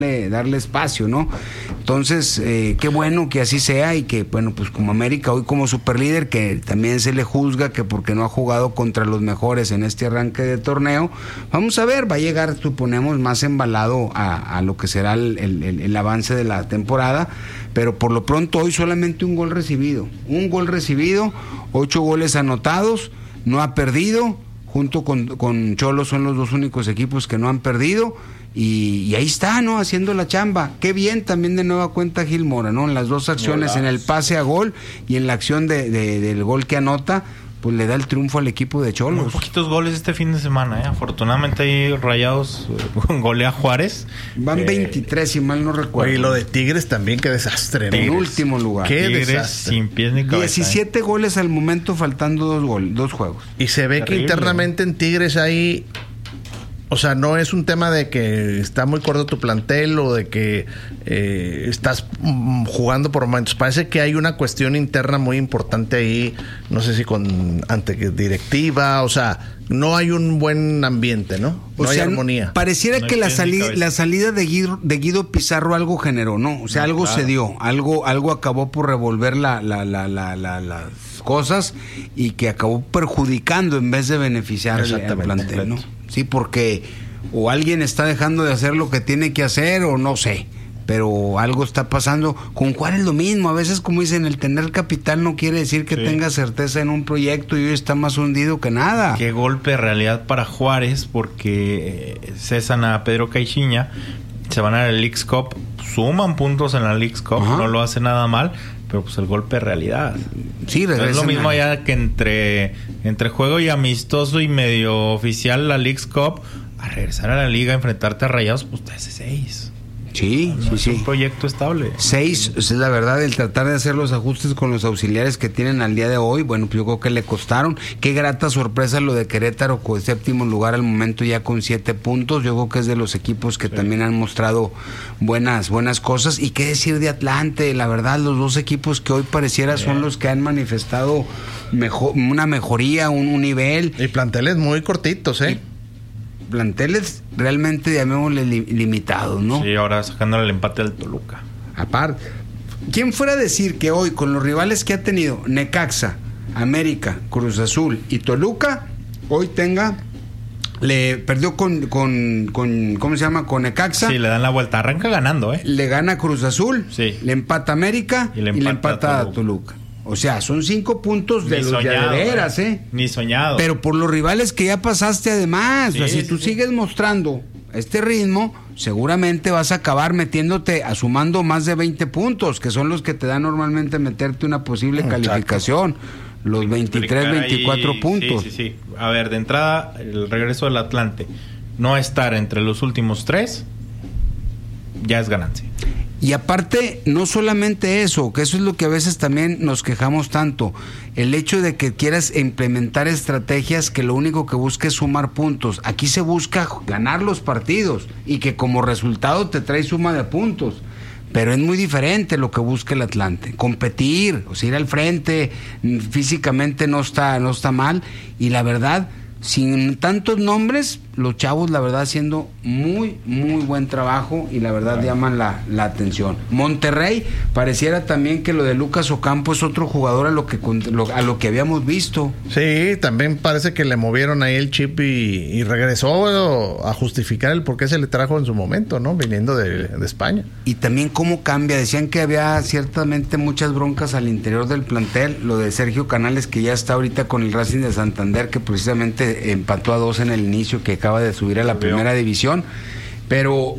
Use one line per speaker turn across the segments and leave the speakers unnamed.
darle espacio, ¿no? Entonces, qué bueno que así sea y que, bueno, pues como América hoy como superlíder, que también se le juzga que porque no ha jugado contra los mejores en este arranque de torneo, vamos a ver, va a llegar, suponemos, más embalado a lo que será el avance de la temporada, pero por lo pronto hoy solamente un gol recibido, 8 goles anotados, no ha perdido, junto con Cholos son los dos únicos equipos que no han perdido. Y ahí está, ¿no? Haciendo la chamba. Qué bien también de nueva cuenta Gil Mora, ¿no? En las dos acciones, en el pase a gol y en la acción del gol que anota, pues le da el triunfo al equipo de Cholos.
Muy poquitos goles este fin de semana, ¿eh? Afortunadamente ahí Rayados golea a Juárez.
Van 23, si mal no recuerdo.
Y lo de Tigres también, qué desastre, ¿no?
En último lugar.
Qué
Tigres
desastre.
sin pies ni cabeza.
17 goles al momento, faltando dos juegos.
Y se ve
Terrible,
que internamente en Tigres hay... O sea, no es un tema de que está muy corto tu plantel o de que estás jugando por momentos. Parece que hay una cuestión interna muy importante ahí, no sé si ante directiva, o sea, no hay un buen ambiente, ¿no? No hay armonía.
Pareciera
No
que
hay
la
pies ni
salida de Guido Pizarro algo generó, ¿no? O sea, algo se dio, algo acabó por revolver las cosas y que acabó perjudicando en vez de beneficiar al plantel, ¿no? Sí, porque o alguien está dejando de hacer lo que tiene que hacer o no sé, pero algo está pasando. Con Juárez lo mismo, a veces como dicen, el tener capital no quiere decir que tenga certeza en un proyecto y hoy está más hundido que nada.
Qué golpe de realidad para Juárez, porque cesan a Pedro Caixinha, se van a la Leagues Cup, suman puntos en la Leagues Cup, no lo hace nada mal, pero pues el golpe de realidad.
Sí,
no es lo mismo allá que entre juego y amistoso y medio oficial la Leagues Cup, a regresar a la liga, a enfrentarte a Rayados, pues te hace 6.
Sí,
no
sí,
es un proyecto estable.
6, es la verdad, el tratar de hacer los ajustes con los auxiliares que tienen al día de hoy, bueno, pues yo creo que le costaron. Qué grata sorpresa lo de Querétaro con séptimo lugar al momento ya con 7 puntos. Yo creo que es de los equipos que también han mostrado buenas cosas. Y qué decir de Atlante, la verdad, los dos equipos que hoy pareciera son los que han manifestado una mejoría, un nivel.
Y planteles muy cortitos, ¿eh?
Planteles realmente, llamémosle, limitados, ¿no?
Sí, ahora sacándole el empate al Toluca.
Aparte, ¿quién fuera a decir que hoy, con los rivales que ha tenido Necaxa, América, Cruz Azul y Toluca, hoy le perdió con ¿cómo se llama? Con Necaxa.
Sí, le dan la vuelta, arranca ganando,
le gana Cruz Azul,
sí,
le empata América y le empata a Toluca. O sea, son 5 puntos de los de veras,
Ni soñado.
Pero por los rivales que ya pasaste además.
Sí,
o sea, si tú sigues mostrando este ritmo, seguramente vas a acabar sumando más de 20 puntos, que son los que te dan normalmente meterte una posible calificación. Los 23, 24 puntos.
Sí. A ver, de entrada, el regreso del Atlante. No estar entre los últimos 3 ya es ganancia.
Y aparte, no solamente eso, que eso es lo que a veces también nos quejamos tanto, el hecho de que quieras implementar estrategias que lo único que busca es sumar puntos. Aquí se busca ganar los partidos y que como resultado te trae suma de puntos. Pero es muy diferente lo que busca el Atlante, competir, o sea, ir al frente, físicamente no está mal, y la verdad, sin tantos nombres, los chavos, la verdad, haciendo muy buen trabajo y la verdad llaman la atención. Monterrey, pareciera también que lo de Lucas Ocampo es otro jugador a lo que habíamos visto.
Sí, también parece que le movieron ahí el chip y regresó a justificar el por qué se le trajo en su momento, ¿no? Viniendo de España.
Y también cómo cambia, decían que había ciertamente muchas broncas al interior del plantel, lo de Sergio Canales, que ya está ahorita con el Racing de Santander, que precisamente empató a 2 en el inicio, que acaba de subir a la primera división, pero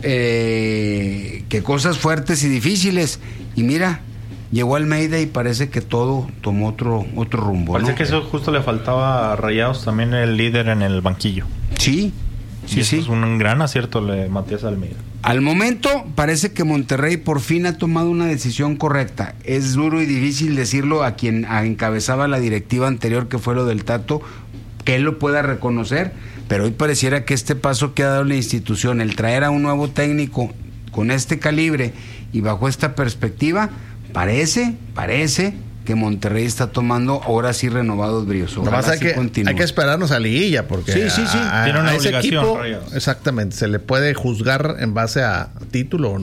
que cosas fuertes y difíciles, y mira, llegó Almeida y parece que todo tomó otro rumbo.
Parece, ¿no? Que eso justo le faltaba a Rayados, también el líder en el banquillo.
Sí.
Es un gran acierto de Matías Almeida.
Al momento parece que Monterrey por fin ha tomado una decisión correcta. Es duro y difícil decirlo a quien encabezaba la directiva anterior, que fue lo del Tato, que él lo pueda reconocer, pero hoy pareciera que este paso que ha dado la institución, el traer a un nuevo técnico con este calibre y bajo esta perspectiva, parece que Monterrey está tomando, ahora sí renovados bríos.
Nomás hay que esperarnos a liguilla, porque
sí.
Tiene una
ese
obligación,
equipo,
Rayados.
exactamente, se le puede juzgar en base a título o no.